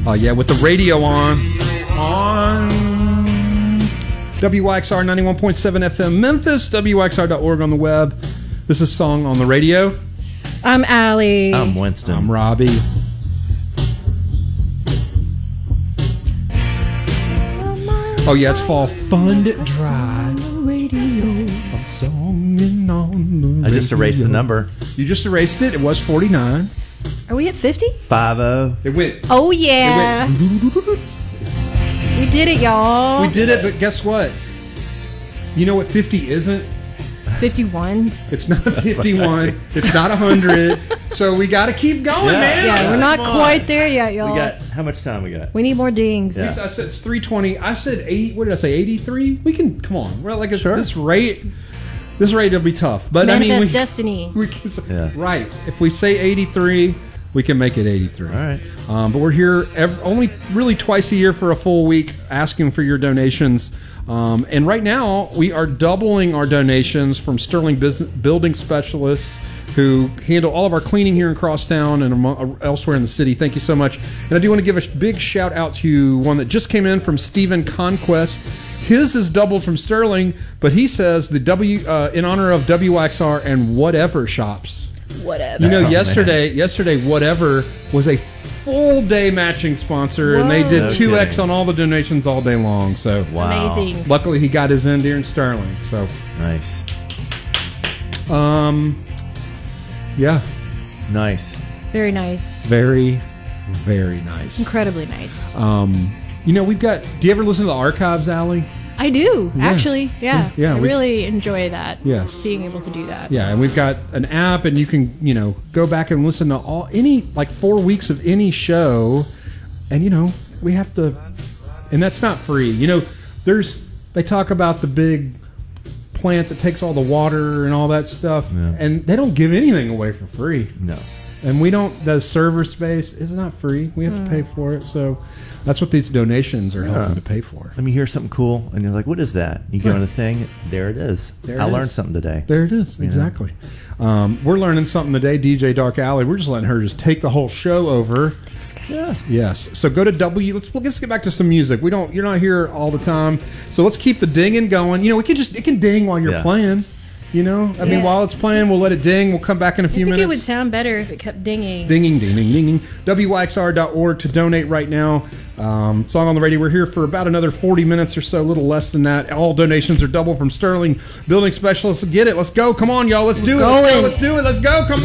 Oh, yeah, with the radio on WYXR 91.7 FM Memphis, WYXR.org on the web. This is Song on the Radio. I'm Allie. I'm Winston. I'm Robbie. Oh, yeah, it's Fall Fun Dry. I just erased the number. You just erased it. It was 49. Are we at 50? 50. It went. Oh, yeah. We did it, y'all. We did it, but guess what? You know what 50 isn't? 51. It's not 51. It's not 100. So we got to keep going, man. Yeah, we're not quite there yet, y'all. We got, how much time we got? We need more dings. Yeah. I said it's 320. I said 8. What did I say? 83. We can come on. We're like at this rate. This rate will be tough, but Manifest I mean, destiny. We can, right. If we say 83, we can make it 83. All right. But we're here only really twice a year for a full week, asking for your donations. And right now, we are doubling our donations from Sterling Building Specialists, who handle all of our cleaning here in Crosstown and elsewhere in the city. Thank you so much. And I do want to give a big shout out to one that just came in from Stephen Conquest. His is doubled from Sterling, but he says the in honor of WXR and Whatever Shops. Whatever. You know, yesterday Whatever was a full day matching sponsor, and they did 2X on all the donations all day long. So amazing. Luckily, he got his end here in Sterling. So nice. Yeah. Nice. Very nice. Very, very nice. Incredibly nice. You know, we've got. Do you ever listen to the archives, Allie? I do, actually. Yeah. Yeah, I really enjoy that. Yes. Being able to do that. Yeah, and we've got an app, and you can, go back and listen to any 4 weeks of any show, and we have to, and that's not free. They talk about the big plant that takes all the water and all that stuff, and they don't give anything away for free. No. And we don't. The server space is not free. We have to pay for it. So that's what these donations are helping to pay for. Let me hear something cool, and you're like, "What is that?" You go on the thing. There it is. I learned something today. There it is. Exactly. We're learning something today. DJ Dark Alley. We're just letting her just take the whole show over. Thanks, guys. Yes. So go to Let's get back to some music. You're not here all the time. So let's keep the dinging going. It can ding while you're playing. I mean, while it's playing, we'll let it ding. We'll come back in a few minutes. I think it would sound better if it kept dinging. Dinging, dinging, dinging. WYXR.org to donate right now. Song on the Radio. We're here for about another 40 minutes or so, a little less than that. All donations are double from Sterling Building Specialists. Get it. Let's go. Come on, y'all. Let's do it. Let's do it. Let's go. Come on.